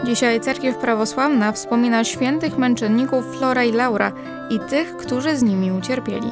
Dzisiaj cerkiew prawosławna wspomina świętych męczenników Flora i Laura i tych, którzy z nimi ucierpieli.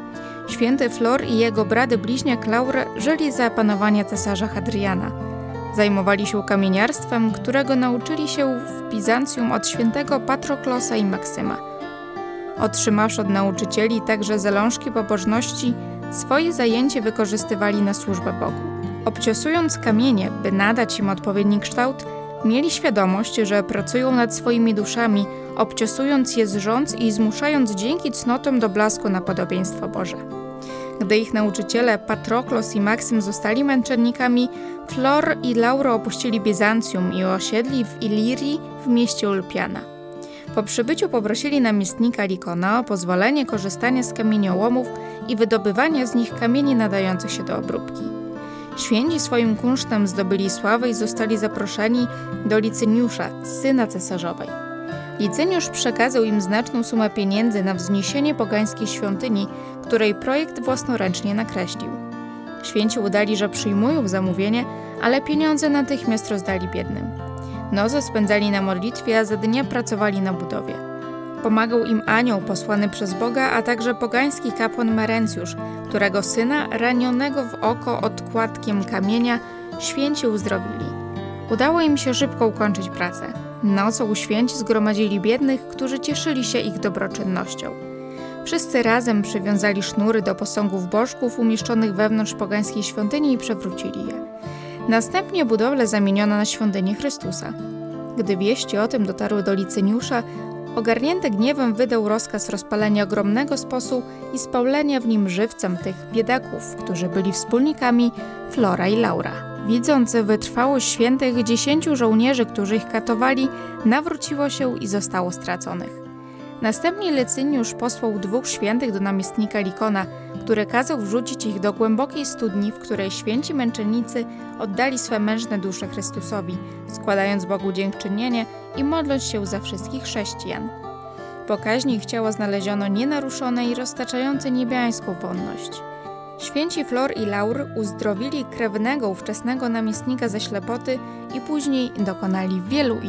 Święty Flor i jego brat bliźniak Laur żyli za panowania cesarza Hadriana. Zajmowali się kamieniarstwem, którego nauczyli się w Bizancjum od świętego Patroklosa i Maksyma. Otrzymawszy od nauczycieli także zalążki pobożności, swoje zajęcie wykorzystywali na służbę Bogu. Obciosując kamienie, by nadać im odpowiedni kształt, mieli świadomość, że pracują nad swoimi duszami, obciosując je z rządz i zmuszając dzięki cnotom do blasku na podobieństwo Boże. Gdy ich nauczyciele Patroklos i Maksym zostali męczennikami, Flor i Lauro opuścili Bizancjum i osiedli w Ilirii w mieście Ulpiana. Po przybyciu poprosili namiestnika Likona o pozwolenie korzystania z kamieniołomów i wydobywania z nich kamieni nadających się do obróbki. Święci swoim kunsztem zdobyli sławę i zostali zaproszeni do Licyniusza, syna cesarzowej. Licyniusz przekazał im znaczną sumę pieniędzy na wzniesienie pogańskiej świątyni, której projekt własnoręcznie nakreślił. Święci udali, że przyjmują zamówienie, ale pieniądze natychmiast rozdali biednym. Noce spędzali na modlitwie, a za dnia pracowali na budowie. Pomagał im anioł posłany przez Boga, a także pogański kapłan Merencjusz, którego syna, ranionego w oko odkładkiem kamienia, święci uzdrowili. Udało im się szybko ukończyć pracę. Nocą święci zgromadzili biednych, którzy cieszyli się ich dobroczynnością. Wszyscy razem przywiązali sznury do posągów bożków umieszczonych wewnątrz pogańskiej świątyni i przewrócili je. Następnie budowlę zamieniono na świątynię Chrystusa. Gdy wieści o tym dotarły do Licyniusza, ogarnięty gniewem wydał rozkaz rozpalenia ogromnego sposu i spałenia w nim żywcem tych biedaków, którzy byli wspólnikami Flora i Laura. Widząc wytrwałość świętych, 10 żołnierzy, którzy ich katowali, nawróciło się i zostało straconych. Następnie Licyniusz posłał 2 świętych do namiestnika Likona, który kazał wrzucić ich do głębokiej studni, w której święci męczennicy oddali swe mężne dusze Chrystusowi, składając Bogu dziękczynienie i modląc się za wszystkich chrześcijan. Po kaźni ich ciała znaleziono nienaruszone i roztaczające niebiańską wonność. Święci Flor i Laur uzdrowili krewnego ówczesnego namiestnika ze ślepoty i później dokonali wielu innych